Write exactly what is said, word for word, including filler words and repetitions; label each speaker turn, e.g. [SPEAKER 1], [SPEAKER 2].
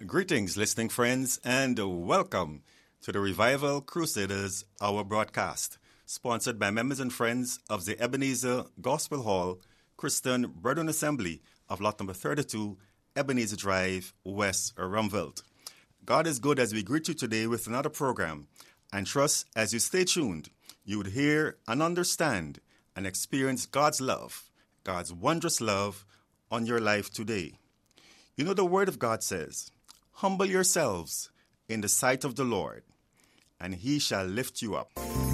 [SPEAKER 1] Greetings, listening friends, and welcome to the Revival Crusaders Hour broadcast, sponsored by members and friends of the Ebenezer Gospel Hall Christian Brethren Assembly of lot number thirty-two, Ebenezer Drive, West Rumvelt. God is good as we greet you today with another program, and trust as you stay tuned, you would hear and understand and experience God's love, God's wondrous love on your life today. You know, the Word of God says, "Humble yourselves in the sight of the Lord, and he shall lift you up."